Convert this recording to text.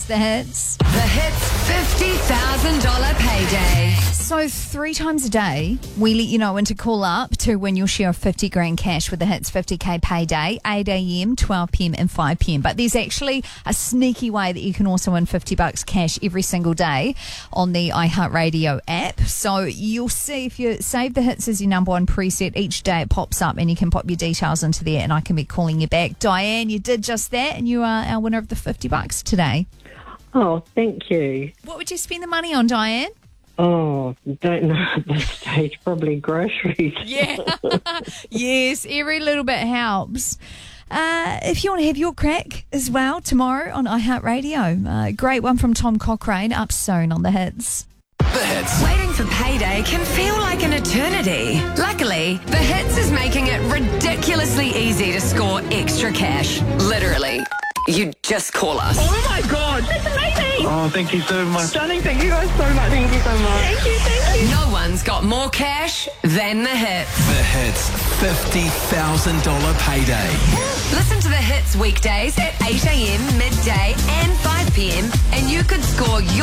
It's the Hits. The Hits $50,000 payday. So 3 times a day, we let you know when to call up to win your share of 50 grand cash with the Hits 50k payday, 8 a.m, 12 p.m, and 5 p.m. But there's actually a sneaky way that you can also win $50 cash every single day on the iHeartRadio app. So you'll see if you save the Hits as your number one preset, each day it pops up and you can pop your details into there and I can be calling you back. Diane, you did just that and you are our winner of the $50 today. Oh, thank you. What would you spend the money on, Diane? Oh, don't know at this stage. Probably groceries. Yeah. Yes, every little bit helps. If you want to have your crack as well tomorrow on iHeartRadio, great one from Tom Cochrane up soon on the Hits. The Hits. Waiting for payday can feel like an eternity. Luckily, The Hits is making it ridiculously easy to score extra cash. Literally. You just call us. Oh my God, that's amazing! Oh, thank you so much. Stunning, thank you guys so much. Thank you so much. Thank you. No one's got more cash than The Hits. The Hits $50,000 payday. Listen to The Hits weekdays at 8 a.m, midday and 5 p.m. and you could score your